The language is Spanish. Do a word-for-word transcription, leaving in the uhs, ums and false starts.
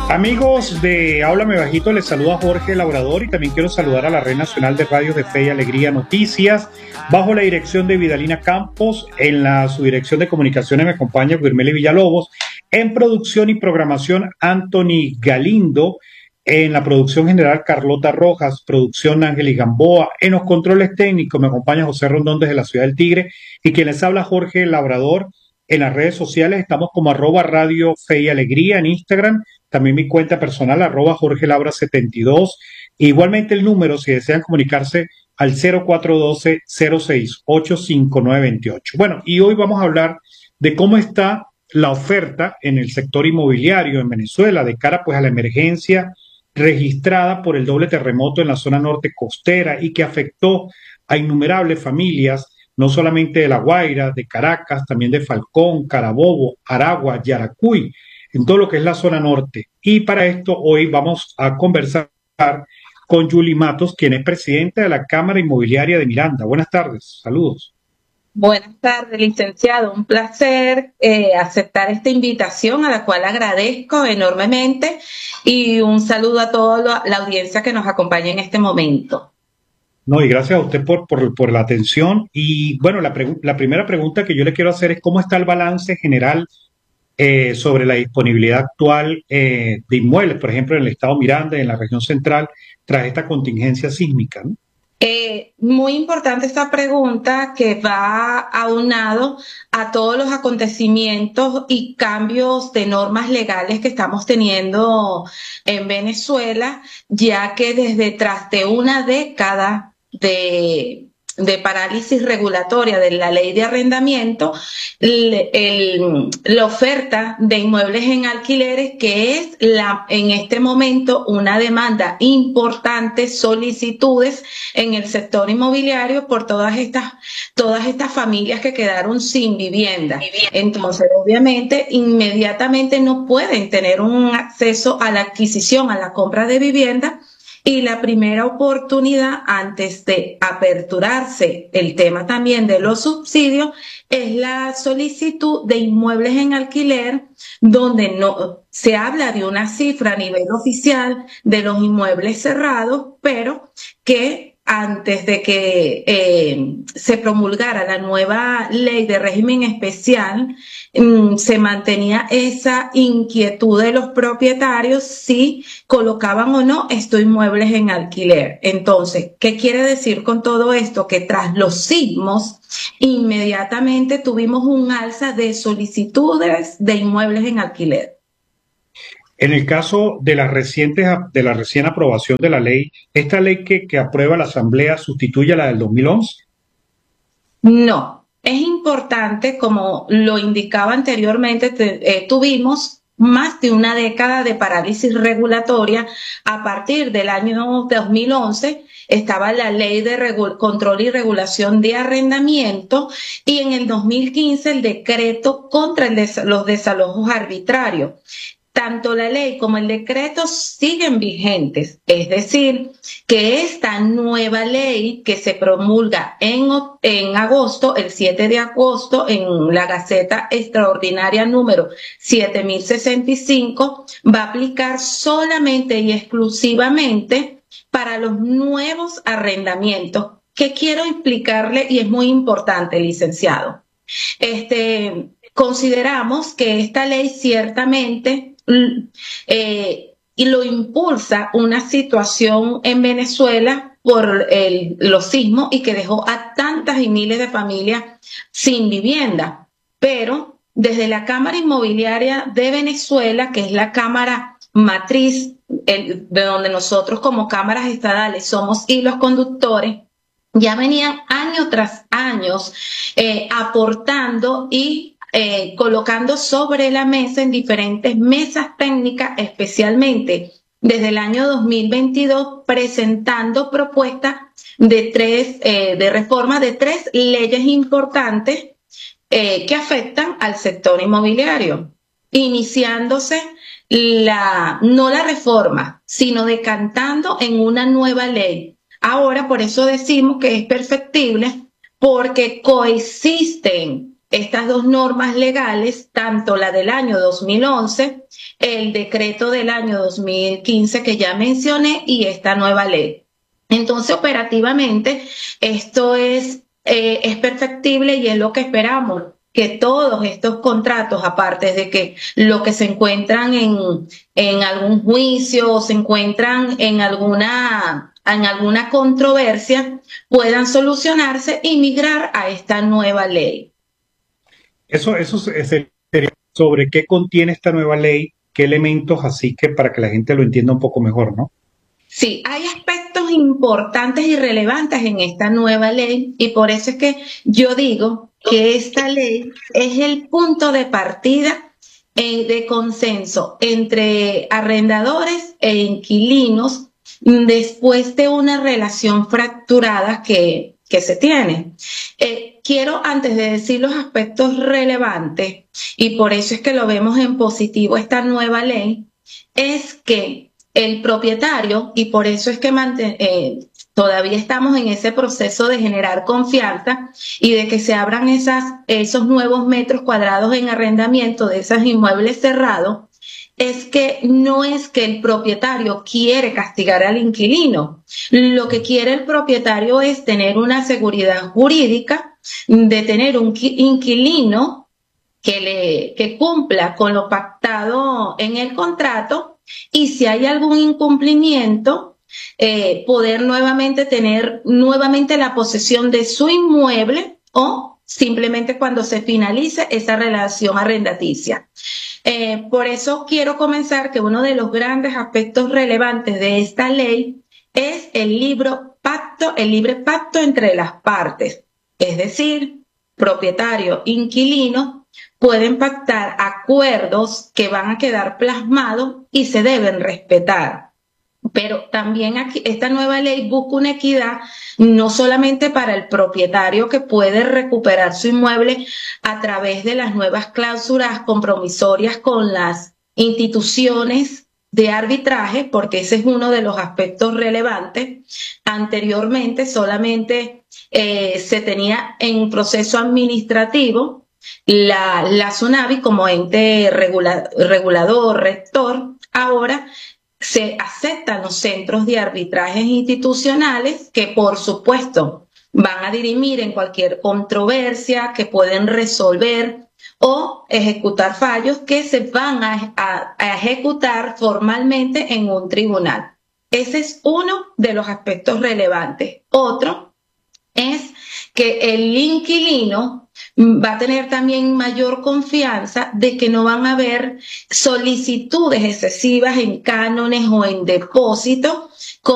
Amigos de Háblame Bajito, les saluda Jorge Labrador y también quiero saludar a la Red Nacional de Radios de Fe y Alegría Noticias, bajo la dirección de Vidalina Campos. En la subdirección de comunicaciones me acompaña Guirmele Villalobos, en producción y programación Anthony Galindo, en la producción general Carlota Rojas, producción Ángeles Gamboa, en los controles técnicos me acompaña José Rondón desde la Ciudad del Tigre y quien les habla Jorge Labrador. En las redes sociales estamos como arroba Radio Fe y Alegría en Instagram, también mi cuenta personal arroba Jorge Labra setenta y dos. Igualmente el número, si desean comunicarse, al cero cuatro uno dos, cero seis ocho, cinco nueve dos ocho. Bueno, y hoy vamos a hablar de cómo está la oferta en el sector inmobiliario en Venezuela de cara pues a la emergencia registrada por el doble terremoto en la zona norte costera y que afectó a innumerables familias, no solamente de La Guaira, de Caracas, también de Falcón, Carabobo, Aragua, Yaracuy, en todo lo que es la zona norte. Y para esto hoy vamos a conversar con Yuli Matos, quien es presidenta de la Cámara Inmobiliaria de Miranda. Buenas tardes, saludos. Buenas tardes, licenciado. Un placer eh, aceptar esta invitación, a la cual agradezco enormemente, y un saludo a toda la audiencia que nos acompaña en este momento. No, y gracias a usted por, por, por la atención. Y bueno, la, la primera pregunta que yo le quiero hacer es cómo está el balance general eh, sobre la disponibilidad actual eh, de inmuebles, por ejemplo, en el estado Miranda, en la región central, tras esta contingencia sísmica, ¿no? Eh, muy importante esta pregunta, que va aunado a todos los acontecimientos y cambios de normas legales que estamos teniendo en Venezuela, ya que desde tras de una década de, de parálisis regulatoria de la ley de arrendamiento, el, el, la oferta de inmuebles en alquileres, que es la, en este momento una demanda importante, solicitudes en el sector inmobiliario por todas estas, todas estas familias que quedaron sin vivienda. Entonces, obviamente, inmediatamente no pueden tener un acceso a la adquisición, a la compra de vivienda. Y la primera oportunidad, antes de aperturarse el tema también de los subsidios, es la solicitud de inmuebles en alquiler, donde no se habla de una cifra a nivel oficial de los inmuebles cerrados, pero que antes de que eh, se promulgara la nueva ley de régimen especial, mmm, se mantenía esa inquietud de los propietarios si colocaban o no estos inmuebles en alquiler. Entonces, ¿qué quiere decir con todo esto? Que tras los sismos, inmediatamente tuvimos un alza de solicitudes de inmuebles en alquiler. En el caso de la reciente, de la recién aprobación de la ley, ¿esta ley que, que aprueba la Asamblea sustituye a la del dos mil once? No, es importante, como lo indicaba anteriormente, te, eh, tuvimos más de una década de parálisis regulatoria. A partir del año dos mil once estaba la ley de control y regulación de arrendamiento, y en el dos mil quince el decreto contra el des los desalojos arbitrarios. Tanto la ley como el decreto siguen vigentes, es decir, que esta nueva ley que se promulga en, en agosto, el siete de agosto, en la Gaceta Extraordinaria número siete mil sesenta y cinco, va a aplicar solamente y exclusivamente para los nuevos arrendamientos. ¿Qué quiero explicarle? Y es muy importante, licenciado. Este, consideramos que esta ley ciertamente Eh, y lo impulsa una situación en Venezuela por el, los sismos, y que dejó a tantas y miles de familias sin vivienda. Pero desde la Cámara Inmobiliaria de Venezuela, que es la cámara matriz, el, de donde nosotros como cámaras estadales somos hilos conductores, ya venían año tras año eh, aportando y Eh, colocando sobre la mesa en diferentes mesas técnicas, especialmente desde el año dos mil veintidós, presentando propuestas de tres eh, de reforma de tres leyes importantes eh, que afectan al sector inmobiliario, iniciándose la no la reforma, sino decantando en una nueva ley. Ahora, por eso decimos que es perfectible, porque coexisten estas dos normas legales, tanto la del año dos mil once, el decreto del año dos mil quince que ya mencioné y esta nueva ley. Entonces, operativamente, esto es, eh, es perfectible y es lo que esperamos, que todos estos contratos, aparte de que lo que se encuentran en, en algún juicio o se encuentran en alguna, en alguna controversia, puedan solucionarse y migrar a esta nueva ley. Eso, eso sería sobre qué contiene esta nueva ley, qué elementos, así que para que la gente lo entienda un poco mejor, ¿no? Sí, hay aspectos importantes y relevantes en esta nueva ley y por eso es que yo digo que esta ley es el punto de partida eh, de consenso entre arrendadores e inquilinos después de una relación fracturada que, que se tiene. Eh, quiero, antes de decir los aspectos relevantes, y por eso es que lo vemos en positivo esta nueva ley, es que el propietario, y por eso es que eh, todavía estamos en ese proceso de generar confianza y de que se abran esas, esos nuevos metros cuadrados en arrendamiento de esos inmuebles cerrados, es que no es que el propietario quiere castigar al inquilino. Lo que quiere el propietario es tener una seguridad jurídica de tener un inquilino que, le, que cumpla con lo pactado en el contrato y si hay algún incumplimiento, eh, poder nuevamente tener nuevamente la posesión de su inmueble o simplemente cuando se finalice esa relación arrendaticia. Eh, por eso quiero comenzar que uno de los grandes aspectos relevantes de esta ley es el libro pacto, el libre pacto entre las partes, es decir, propietario, inquilino, pueden pactar acuerdos que van a quedar plasmados y se deben respetar. Pero también aquí esta nueva ley busca una equidad no solamente para el propietario que puede recuperar su inmueble a través de las nuevas cláusulas compromisorias con las instituciones de arbitraje, porque ese es uno de los aspectos relevantes. Anteriormente solamente eh, se tenía en proceso administrativo la, la SUNAVI como ente regula, regulador, rector. Ahora se aceptan los centros de arbitrajes institucionales que, por supuesto, van a dirimir en cualquier controversia, que pueden resolver o ejecutar fallos que se van a, a, a ejecutar formalmente en un tribunal. Ese es uno de los aspectos relevantes. Otro es que el inquilino va a tener también mayor confianza de que no van a haber solicitudes excesivas en cánones o en depósitos